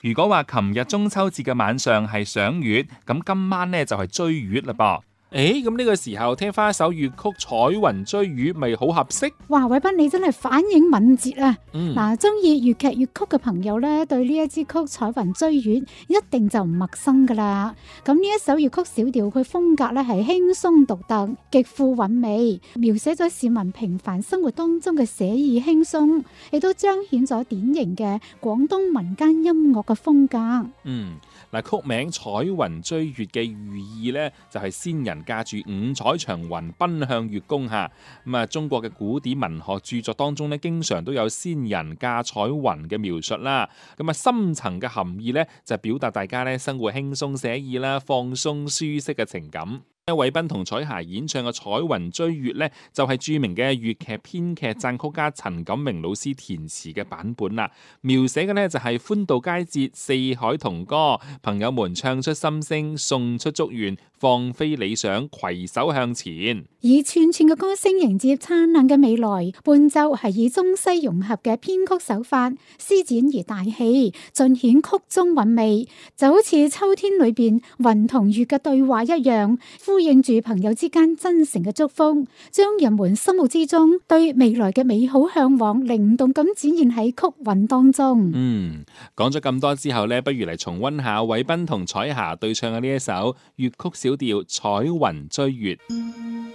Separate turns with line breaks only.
如果話琴日中秋節嘅晚上係賞月，咁今晚呢就係追月啦噃。咁呢個時候聽翻一首粵曲《彩雲追月》咪好合適？
哇，偉斌你真係反應敏捷啊！嗱，中意粵劇粵曲嘅朋友咧，對呢一支曲《彩雲追月》一定就唔陌生噶啦。咁呢一首粵曲小調，佢風格咧係輕鬆獨特，極富韻味，描寫咗市民平凡生活當中嘅寫意輕鬆，亦都彰顯咗典型嘅廣東民間音樂嘅風格。
曲名《彩雲追月》嘅寓意呢，就係先人駕住五彩祥雲奔向月宮下。中國嘅古典文學著作當中呢，經常都有先人駕彩雲嘅描述啦。深層嘅含義呢，就表達大家呢生活輕鬆寫意啦、放鬆舒適嘅情感。韋斌同彩霞演唱嘅《彩雲追月》呢，就係著名嘅粵劇編劇撰曲家陳錦榮老師填詞嘅版本啦。描寫嘅呢，就係歡度佳節，四海同歌，朋友們唱出心聲，送出祝願，放飛理想，攜手向前。
以串串嘅歌聲迎接燦爛嘅未來，伴奏係以中西融合嘅編曲手法，施展而大氣，盡顯曲中韻味，就好似秋天裏邊雲同月嘅對話一樣，呼應住朋友之間真誠嘅祝福，將人們心目之中對未來嘅美好向往靈動咁展現喺曲韻當中。
講咗咁多之後呢，不如嚟重溫下韋斌同彩霞對唱嘅呢一首粵曲小調《彩雲追月》。